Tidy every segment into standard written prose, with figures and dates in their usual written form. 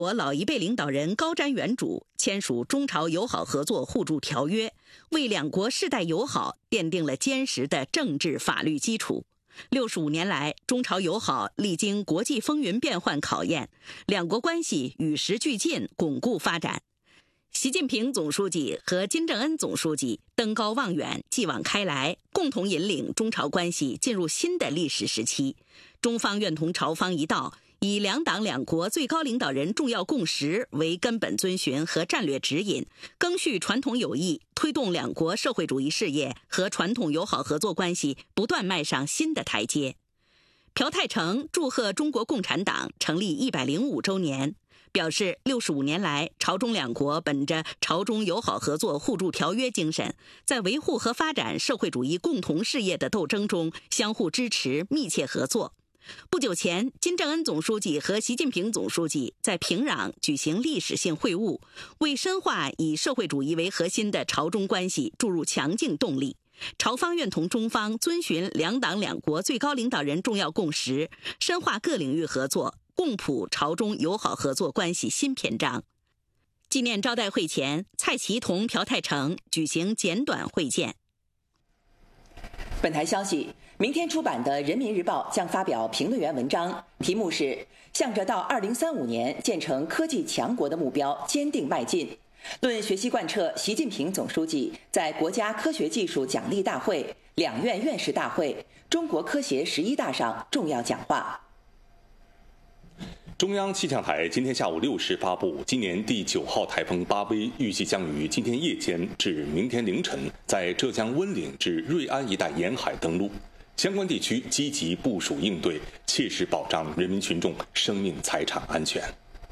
我老一辈领导人高瞻远瞩，签署中朝友好合作互助条约，为两国世代友好奠定了坚实的政治法律基础。65年来，中朝友好历经国际风云变幻考验，两国关系与时俱进，巩固发展。习近平总书记和金正恩总书记登高望远，继往开来，共同引领中朝关系进入新的历史时期。中方愿同朝方一道，以两党两国最高领导人重要共识为根本遵循和战略指引，赓续传统友谊，推动两国社会主义事业和传统友好合作关系不断迈上新的台阶。朴泰成祝贺中国共产党成立105周年，表示65年来，朝中两国本着朝中友好合作互助条约精神，在维护和发展社会主义共同事业的斗争中相互支持、密切合作。不久前，金正恩总书记和习近平总书记在平壤举行历史性会晤，为深化以社会主义为核心的朝中关系注入强劲动力。朝方愿同中方遵循两党两国最高领导人重要共识，深化各领域合作，共谱朝中友好合作关系新篇章。纪念招待会前，蔡奇同朴泰成举行简短会见。 本台消息，明天出版的《人民日报》将发表评论员文章，题目是“向着到2035年建成科技强国的目标坚定迈进”，论学习贯彻习近平总书记在国家科学技术奖励大会、两院院士大会、中国科协11大上重要讲话。 中央气象台今天下午6时发布，今年第9号台风巴威预计将于今天夜间至明天凌晨在浙江温岭至瑞安一带沿海登陆，相关地区积极部署应对，切实保障人民群众生命财产安全。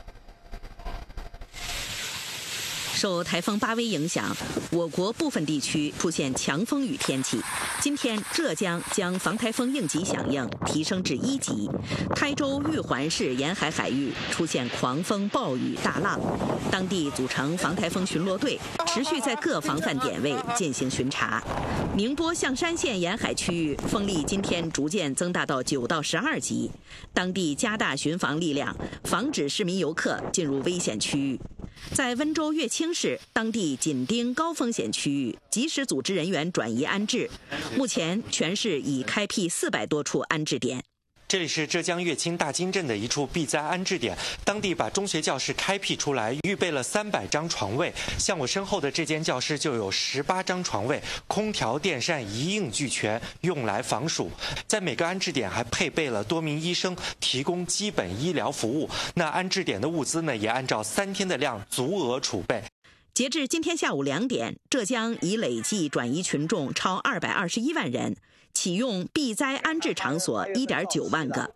受台风巴威影响，我国部分地区出现强风雨天气。今天，浙江将防台风应急响应提升至1级，台州玉环市沿海海域出现狂风暴雨大浪，当地组成防台风巡逻队，持续在各防范点位进行巡查。宁波象山县沿海区域风力今天逐渐增大到9到12级，当地加大巡防力量，防止市民游客进入危险区域。在温州乐清市，当地紧盯高风险区域，及时组织人员转移安置。目前，全市已开辟400多处安置点。 这里是浙江乐清大金镇的一处避灾安置点，当地把中学教室开辟出来，预备了300张床位。像我身后的这间教室就有18张床位，空调、电扇一应俱全，用来防暑。在每个安置点还配备了多名医生，提供基本医疗服务。那安置点的物资呢，也按照3天的量足额储备。 截至今天下午2点，浙江已累计转移群众超221万人，启用避灾安置场所1.9万个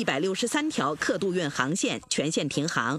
，163条客渡运航线全线停航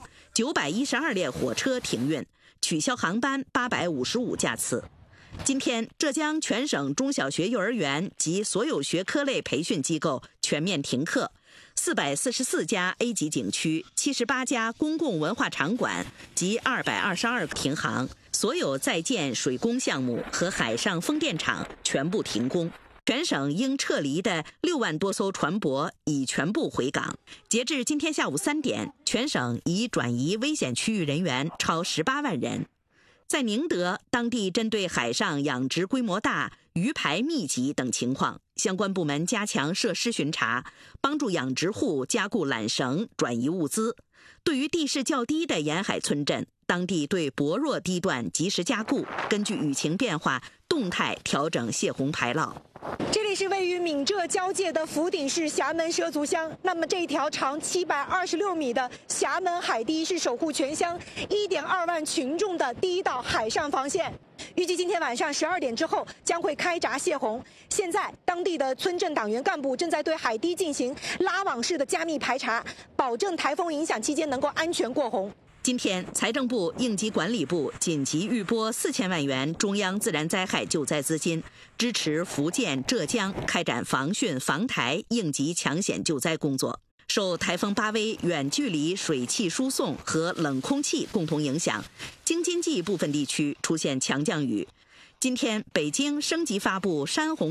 ，912列火车停运，取消航班855架次。今天，浙江全省中小学、幼儿园及所有学科类培训机构全面停课。444家 A 级景区、78家公共文化场馆及222个停航，所有在建水工项目和海上风电场全部停工。全省应撤离的6万多艘船舶已全部回港。截至今天下午3点，全省已转移危险区域人员超18万人。在宁德，当地针对海上养殖规模大、鱼排密集等情况，相关部门加强设施巡查，帮助养殖户加固缆绳、转移物资。对于地势较低的沿海村镇，当地对薄弱地段及时加固，根据雨情变化动态调整泄洪排涝。 这里是位于闽浙交界的福鼎市厦门畲族乡。那么这条长726米的厦门海堤是守护全乡1.2万群众的第一道海上防线。预计今天晚上12点之后将会开闸泄洪。现在当地的村镇党员干部正在对海堤进行拉网式的加密排查，保证台风影响期间能够安全过洪。 今天，财政部、应急管理部紧急预拨4000万元中央自然灾害救灾资金，支持福建、浙江开展防汛、防台、应急抢险救灾工作。受台风巴威远距离水汽输送和冷空气共同影响，京津冀部分地区出现强降雨。今天，北京升级发布山洪